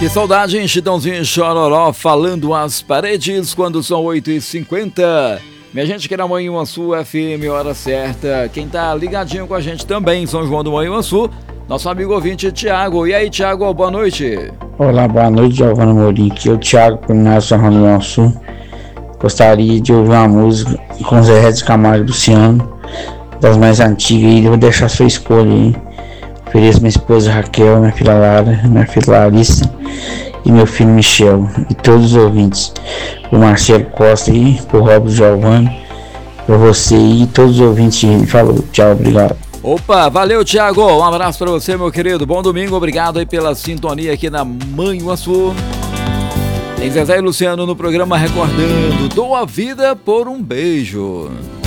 Que saudade, Chitãozinho e Chororó falando às paredes quando são 8h50. Minha gente que é na Manhuaçu FM, hora certa. Quem tá ligadinho com a gente também em São João do Manhuaçu, nosso amigo ouvinte Tiago. E aí, Tiago, boa noite. Olá, boa noite, Giovana Morim. Aqui é o Tiago, coordenador São João do Manhuaçu. Gostaria de ouvir uma música com Zé Redes Camargo e Luciano, das mais antigas, e vou deixar a sua escolha aí. Ofereço minha esposa Raquel, minha filha Lara, minha filha Larissa e meu filho Michel e todos os ouvintes. O Marcelo Costa aí, o Robson Giovanni, para você e todos os ouvintes. Falou, tchau, obrigado. Opa, valeu, Tiago. Um abraço para você, meu querido. Bom domingo, obrigado aí pela sintonia aqui na Manhuaçu. Tem Zezé e Luciano no programa Recordando. Dou a vida por um beijo.